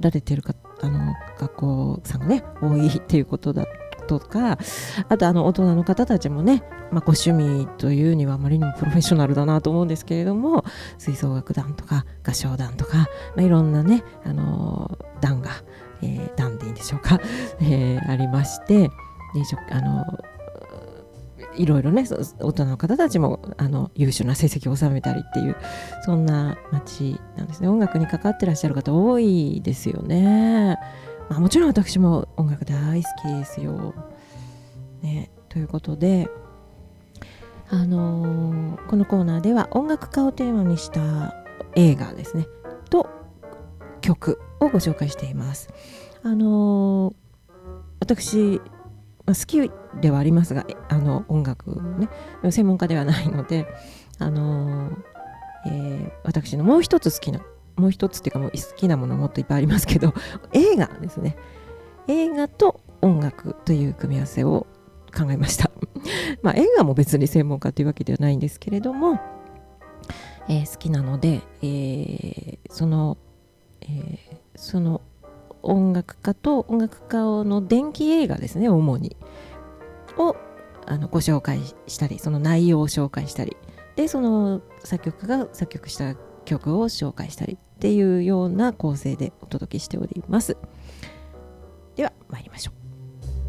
られている学校さんがね多いっていうことだとか、あと大人の方たちもね、ご趣味というにはあまりにもプロフェッショナルだなと思うんですけれども、吹奏楽団とか合唱団とか、いろんなね団が、団でいいんでしょうか、ありまして、いろいろね大人の方たちも優秀な成績を収めたりっていう、そんな街なんですね。音楽に関わってらっしゃる方多いですよね。もちろん私も音楽大好きですよ、ね、ということで、このコーナーでは音楽家をテーマにした映画ですねと曲をご紹介しています。私好きではありますが、音楽ね専門家ではないので、私のもう一つっていうか、もう好きなものもっといっぱいありますけど、映画ですね。映画と音楽という組み合わせを考えました映画も別に専門家というわけではないんですけれども、好きなので、その音楽家と音楽家の伝記映画ですね、主にをご紹介したり、その内容を紹介したりで、その作曲家が作曲した曲を紹介したりっていうような構成でお届けしております。では参りましょう。